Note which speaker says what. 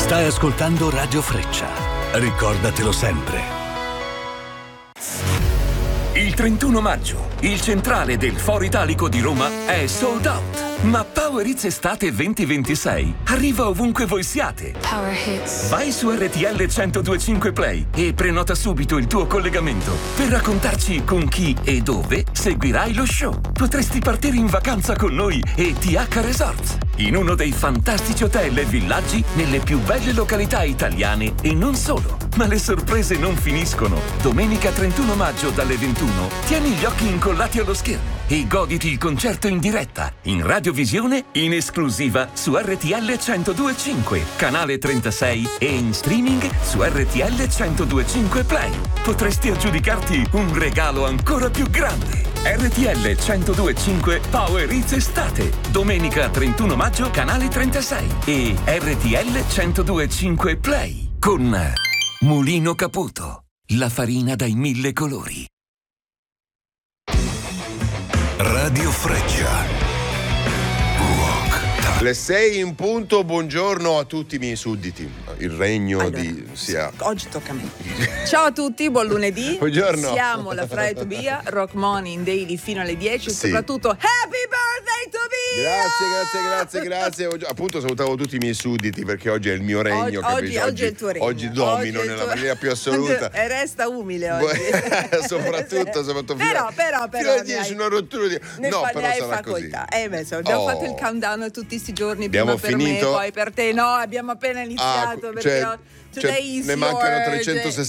Speaker 1: Stai ascoltando Radio Freccia. Ricordatelo sempre.
Speaker 2: Il 31 maggio, il centrale del Foro Italico di Roma è sold out. Ma Power Hits Estate 2026 arriva ovunque voi siate.
Speaker 3: Power Hits.
Speaker 2: Vai su RTL 1025 Play e prenota subito il tuo collegamento per raccontarci con chi e dove seguirai lo show. Potresti partire in vacanza con noi e TH Resorts, in uno dei fantastici hotel e villaggi nelle più belle località italiane e non solo. Ma le sorprese non finiscono. Domenica 31 maggio dalle 21 tieni gli occhi incollati allo schermo e goditi il concerto in diretta, in radiovisione, in esclusiva su RTL 1025, canale 36 e in streaming su RTL 1025 Play. Potresti aggiudicarti un regalo ancora più grande. RTL 1025 Power Hits Estate, domenica 31 maggio, canale 36 e RTL 1025 Play con Mulino Caputo, la farina dai 1000 colori.
Speaker 1: Radio Freccia.
Speaker 4: Le 6 in punto, buongiorno a tutti i miei sudditi. Il regno di sia.
Speaker 5: Oggi tocca a me. Ciao a tutti, buon lunedì.
Speaker 4: Buongiorno.
Speaker 5: Siamo la Fra e Tobia, Rock Morning Daily fino alle 10 e
Speaker 4: Sì.
Speaker 5: soprattutto Happy Birthday Tobia!
Speaker 4: Grazie. Appunto salutavo tutti i miei sudditi perché oggi è il mio regno.
Speaker 5: Oggi è il tuo regno.
Speaker 4: Oggi domino
Speaker 5: Oggi è il
Speaker 4: nella
Speaker 5: tuo-
Speaker 4: maniera più assoluta.
Speaker 5: E resta umile oggi.
Speaker 4: soprattutto
Speaker 5: Però,
Speaker 4: fino a 10 una rottura di.
Speaker 5: ne
Speaker 4: No, però
Speaker 5: hai
Speaker 4: sarà
Speaker 5: facoltà.
Speaker 4: così.
Speaker 5: Abbiamo fatto il countdown tutti questi giorni,
Speaker 4: Abbiamo
Speaker 5: prima per
Speaker 4: finito?
Speaker 5: me, poi per te. No, abbiamo appena iniziato perché
Speaker 4: cioè,
Speaker 5: today is
Speaker 4: ne mancano
Speaker 5: your
Speaker 4: 360